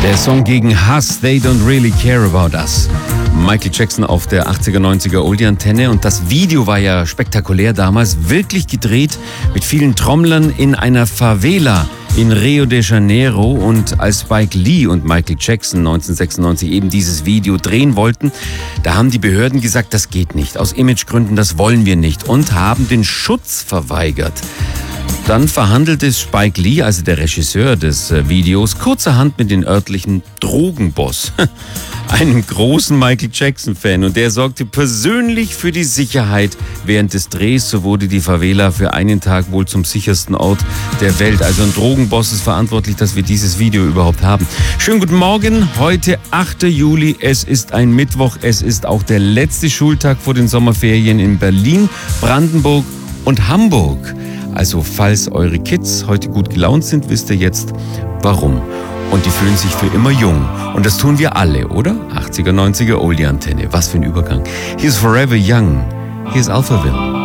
Der Song gegen Hass, They Don't Really Care About Us. Michael Jackson auf der 80er, 90er Oldie-Antenne. Und das Video war ja spektakulär damals, wirklich gedreht mit vielen Trommlern in einer Favela in Rio de Janeiro. Und als Spike Lee und Michael Jackson 1996 eben dieses Video drehen wollten, da haben die Behörden gesagt, das geht nicht. Aus Imagegründen, das wollen wir nicht. Und haben den Schutz verweigert. Dann verhandelte Spike Lee, also der Regisseur des Videos, kurzerhand mit dem örtlichen Drogenboss, einem großen Michael Jackson-Fan. Und der sorgte persönlich für die Sicherheit während des Drehs. So wurde die Favela für einen Tag wohl zum sichersten Ort der Welt. Also ein Drogenboss ist verantwortlich, dass wir dieses Video überhaupt haben. Schönen guten Morgen, heute 8. Juli. Es ist ein Mittwoch. Es ist auch der letzte Schultag vor den Sommerferien in Berlin, Brandenburg und Hamburg. Also falls eure Kids heute gut gelaunt sind, wisst ihr jetzt warum. Und die fühlen sich für immer jung. Und das tun wir alle, oder? 80er, 90er Oldie-Antenne. Was für ein Übergang. Here's Forever Young. Here's Alphaville.